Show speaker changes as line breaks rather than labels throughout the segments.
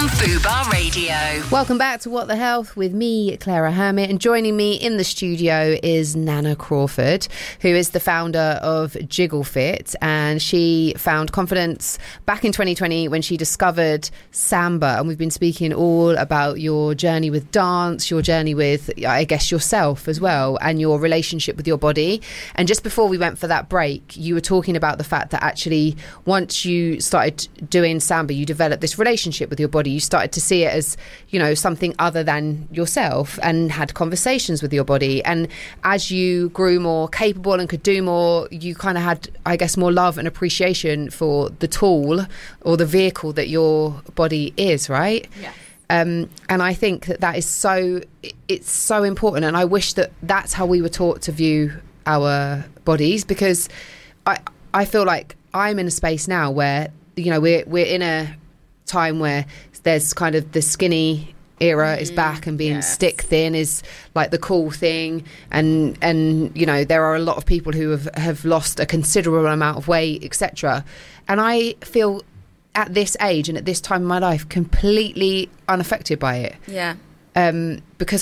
on Fubar Radio.
Welcome back to What the Health with me, Clara Hermit, and joining me in the studio is Nana Crawford, who is the founder of Jiggle Fit, and she found confidence back in 2020 when she discovered Samba, and we've been speaking all about your journey with dance, your journey with, I guess, yourself as well, and your relationship with your body. And just before we went for that break, you were talking about the fact that actually once you started doing Samba, you developed this relationship with your body. You started to see it as, you know, something other than yourself, and had conversations with your body. And as you grew more capable and could do more, you kind of had, I guess, more love and appreciation for the tool or the vehicle that your body is, right?
Yeah.
And I think that is it's so important. And I wish that that's how we were taught to view our bodies, because I feel like I'm in a space now where, you know, we're in a time where there's kind of the skinny era is back, and being stick thin is like the cool thing, and you know, there are a lot of people who have lost a considerable amount of weight, etc. And I feel at this age and at this time in my life completely unaffected by it. Because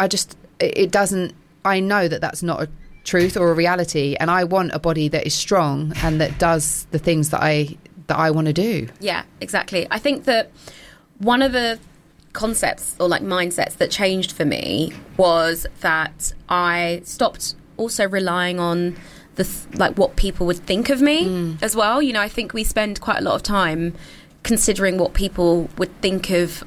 I know that that's not a truth or a reality, and I want a body that is strong and that does the things that I want to do.
Yeah, exactly. I think that one of the concepts or like mindsets that changed for me was that I stopped also relying on like what people would think of me as well. You know, I think we spend quite a lot of time considering what people would think of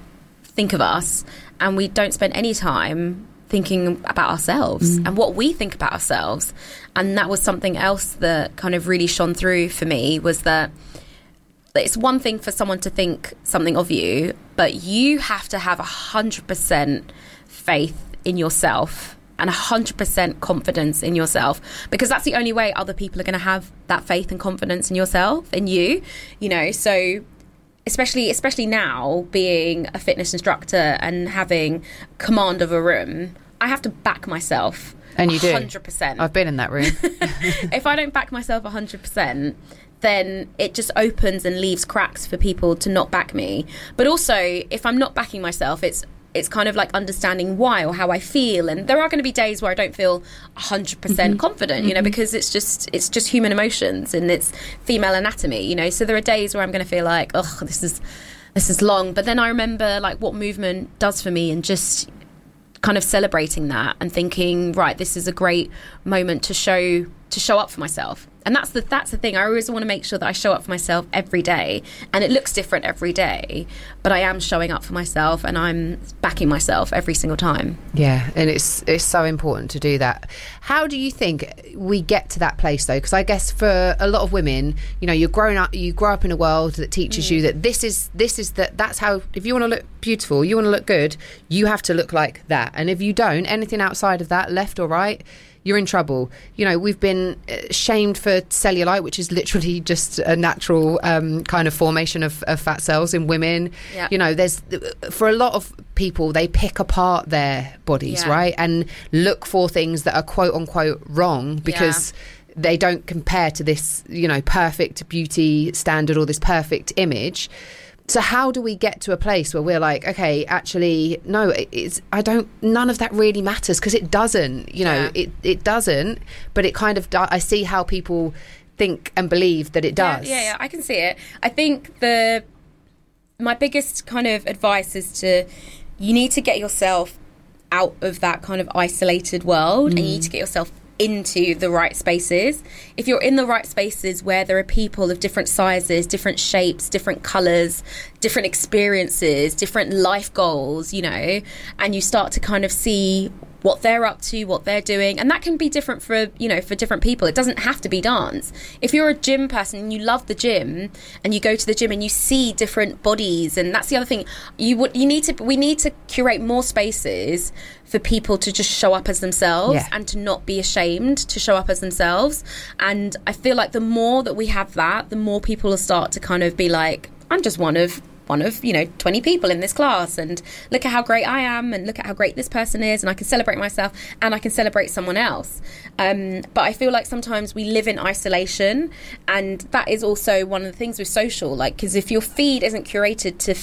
us, and we don't spend any time thinking about ourselves and what we think about ourselves. And that was something else that kind of really shone through for me, was that it's one thing for someone to think something of you, but you have to have 100% faith in yourself and 100% confidence in yourself, because that's the only way other people are going to have that faith and confidence in yourself, in you, you know. So especially now, being a fitness instructor and having command of a room, I have to back myself.
And you
100%.
I've been in that room.
If I don't back myself 100%, then it just opens and leaves cracks for people to not back me. But also, if I'm not backing myself, it's kind of like understanding why or how I feel. And there are going to be days where I don't feel 100% confident, you know, because it's just human emotions and it's female anatomy, you know. So there are days where I'm going to feel like, oh, this is long. But then I remember like what movement does for me, and just kind of celebrating that and thinking, right, this is a great moment to show up for myself. And that's the thing. I always want to make sure that I show up for myself every day, and it looks different every day, but I am showing up for myself and I'm backing myself every single time.
Yeah, and it's so important to do that. How do you think we get to that place though? Because I guess for a lot of women, you know, you grow up in a world that teaches you that that's how, if you want to look beautiful, you want to look good, you have to look like that. And if you don't, anything outside of that, left or right, you're in trouble. You know, we've been shamed for cellulite, which is literally just a natural kind of formation of fat cells in women.
Yeah.
You know, there's, for a lot of people, they pick apart their bodies, right? And look for things that are quote unquote wrong because they don't compare to this, you know, perfect beauty standard or this perfect image. So how do we get to a place where we're like, okay, actually, no, none of that really matters, because it doesn't, you know, it doesn't, but it kind of does. I see how people think and believe that it does.
Yeah, I can see it. I think my biggest kind of advice is you need to get yourself out of that kind of isolated world, and you need to get yourself into the right spaces. If you're in the right spaces where there are people of different sizes, different shapes, different colours, different experiences, different life goals, you know, and you start to kind of see what they're up to, what they're doing, and that can be different for different people. It doesn't have to be dance. If you're a gym person and you love the gym and you go to the gym and you see different bodies, and that's the other thing, we need to curate more spaces for people to just show up as themselves and to not be ashamed to show up as themselves. And I feel like the more that we have that, the more people will start to kind of be like, I'm just one of 20 people in this class, and look at how great I am, and look at how great this person is, and I can celebrate myself and I can celebrate someone else. But I feel like sometimes we live in isolation, and that is also one of the things with social, like, because if your feed isn't curated